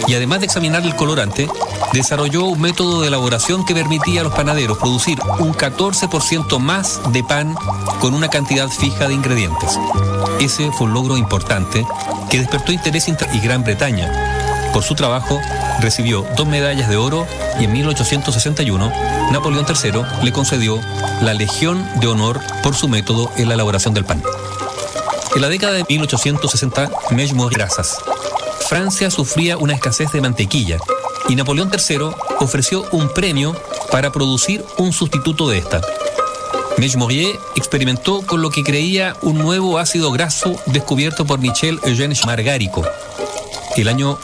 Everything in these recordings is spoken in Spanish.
y además de examinar el colorante, desarrolló un método de elaboración que permitía a los panaderos producir un 14% más de pan con una cantidad fija de ingredientes. Ese fue un logro importante que despertó interés y Gran Bretaña. Por su trabajo, recibió 2 medallas de oro y en 1861 Napoleón III le concedió la Legión de Honor por su método en la elaboración del pan. En la década de 1860, grasas. Francia sufría una escasez de mantequilla y Napoleón III ofreció un premio para producir un sustituto de esta. Meix-Morier experimentó con lo que creía un nuevo ácido graso descubierto por Michel Eugène Margarico. El año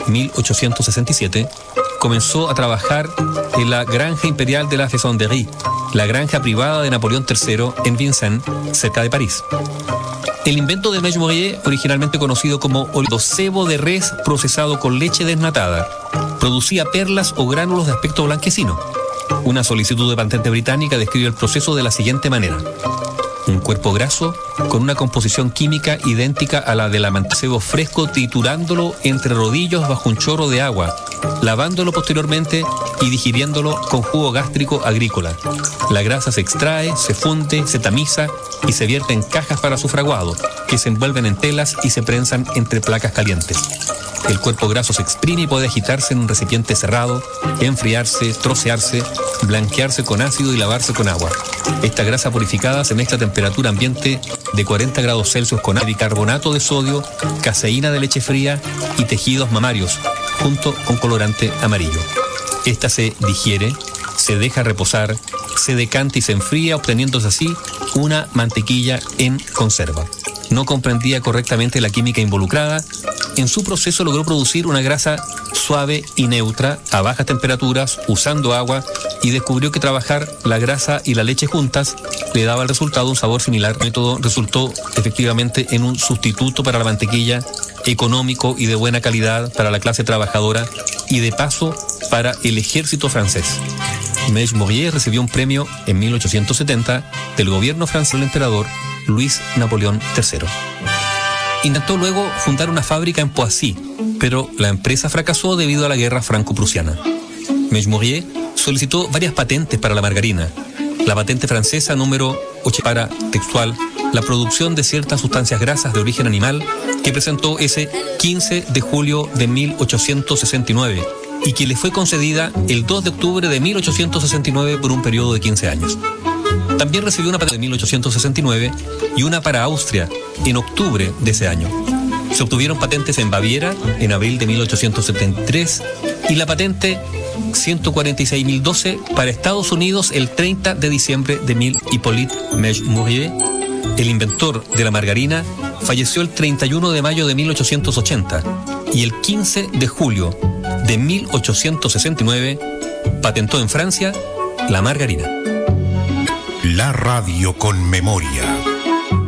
1867 comenzó a trabajar en la granja imperial de la Faisanderie, la granja privada de Napoleón III en Vincennes, cerca de París. El invento de Meix-Morier, originalmente conocido como cebo de res procesado con leche desnatada, producía perlas o gránulos de aspecto blanquecino. Una solicitud de patente británica describe el proceso de la siguiente manera: un cuerpo graso con una composición química idéntica a la de la cebo fresco, triturándolo entre rodillos bajo un chorro de agua, lavándolo posteriormente y digiriéndolo con jugo gástrico agrícola. La grasa se extrae, se funde, se tamiza y se vierte en cajas para su fraguado, que se envuelven en telas y se prensan entre placas calientes. El cuerpo graso se exprime y puede agitarse en un recipiente cerrado, enfriarse, trocearse, blanquearse con ácido y lavarse con agua. Esta grasa purificada se mezcla a temperatura ambiente de 40 grados Celsius con bicarbonato de sodio, caseína de leche fría y tejidos mamarios, junto con colorante amarillo. Esta se digiere, se deja reposar, se decanta y se enfría, obteniéndose así una mantequilla en conserva. No comprendía correctamente la química involucrada. En su proceso logró producir una grasa suave y neutra a bajas temperaturas usando agua y descubrió que trabajar la grasa y la leche juntas le daba al resultado un sabor similar. El método resultó efectivamente en un sustituto para la mantequilla, económico y de buena calidad para la clase trabajadora y de paso para el ejército francés. Meix-Morier recibió un premio en 1870 del gobierno francés del emperador Luis Napoleón III. Intentó luego fundar una fábrica en Poissy, pero la empresa fracasó debido a la guerra franco-prusiana. Meix-Morier solicitó varias patentes para la margarina. La patente francesa número 8 para, textual, la producción de ciertas sustancias grasas de origen animal, que presentó ese 15 de julio de 1869 y que le fue concedida el 2 de octubre de 1869 por un periodo de 15 años. También recibió una patente de 1869 y una para Austria en octubre de ese año. Se obtuvieron patentes en Baviera en abril de 1873 y la patente 146.012 para Estados Unidos el 30 de diciembre de 1000. Hippolyte Meix-Morier, el inventor de la margarina, falleció el 31 de mayo de 1880 y el 15 de julio de 1869 patentó en Francia la margarina. La radio con memoria.